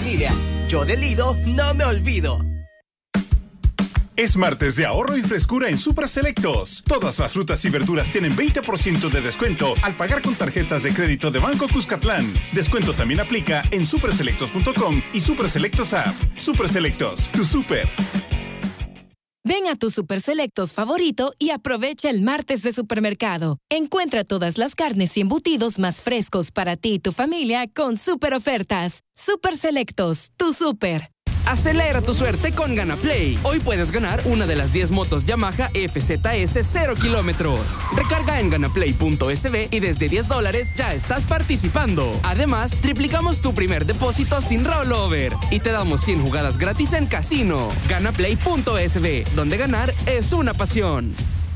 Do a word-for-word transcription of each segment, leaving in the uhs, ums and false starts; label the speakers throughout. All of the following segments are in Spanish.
Speaker 1: familia. Yo de Lido no me olvido.
Speaker 2: Es martes de ahorro y frescura en Super Selectos. Todas las frutas y verduras tienen veinte por ciento de descuento al pagar con tarjetas de crédito de Banco Cuscatlán. Descuento también aplica en super selectos punto com y Super Selectos App. Super Selectos, tu super.
Speaker 3: Ven a tu Super Selectos favorito y aprovecha el martes de supermercado. Encuentra todas las carnes y embutidos más frescos para ti y tu familia con super ofertas. Super Selectos, tu super.
Speaker 4: Acelera tu suerte con GanaPlay. Hoy puedes ganar una de las diez motos Yamaha F Z S cero kilómetros. Recarga en ganaplay punto es be y desde diez dólares ya estás participando. Además, triplicamos tu primer depósito sin rollover y te damos cien jugadas gratis en casino. ganaplay punto es be, donde ganar es una pasión.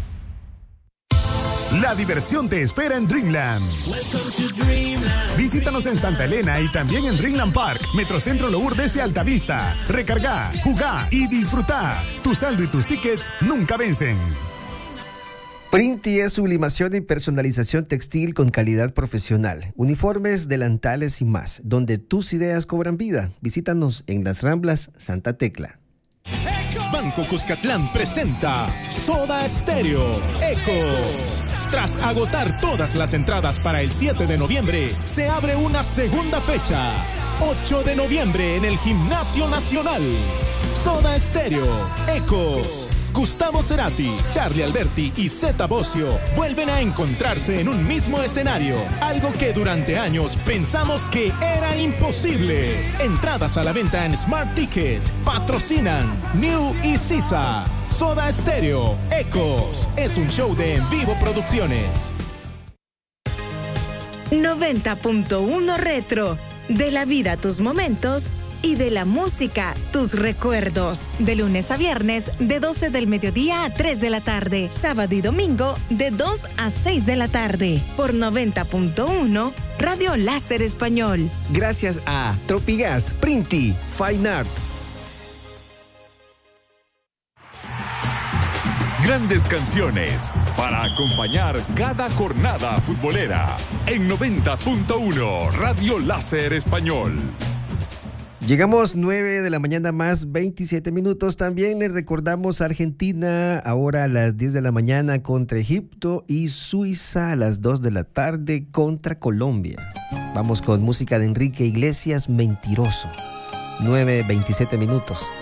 Speaker 5: La diversión te espera en Dreamland. Visítanos en Santa Elena y también en Dreamland Park, Metrocentro Lourdes y Altavista. Recarga, jugá y disfruta. Tu saldo y tus tickets nunca vencen.
Speaker 6: Printi es sublimación y personalización textil con calidad profesional. Uniformes, delantales y más, donde tus ideas cobran vida. Visítanos en Las Ramblas, Santa Tecla.
Speaker 7: Banco Cuscatlán presenta Soda Stereo Ecos. Tras agotar todas las entradas para el siete de noviembre, se abre una segunda fecha. ocho de noviembre en el Gimnasio Nacional. Soda Stereo Ecos. Gustavo Cerati, Charlie Alberti y Zeta Bosio vuelven a encontrarse en un mismo escenario. Algo que durante años pensamos que era imposible. Entradas a la venta en Smart Ticket. Patrocinan New y Sisa. Soda Stereo Ecos. Es un show de En Vivo Producciones.
Speaker 8: noventa punto uno Retro. De la vida a tus momentos y de la música tus recuerdos. De lunes a viernes de doce del mediodía a tres de la tarde. Sábado y domingo de dos a seis de la tarde. Por noventa punto uno Radio Láser Español.
Speaker 6: Gracias a Tropigas, Printi, Fine Art.
Speaker 9: Grandes canciones para acompañar cada jornada futbolera en noventa punto uno Radio Láser Español.
Speaker 6: Llegamos nueve de la mañana más veintisiete minutos. También les recordamos Argentina ahora a las diez de la mañana contra Egipto y Suiza a las dos de la tarde contra Colombia. Vamos con música de Enrique Iglesias, Mentiroso. nueve veintisiete minutos.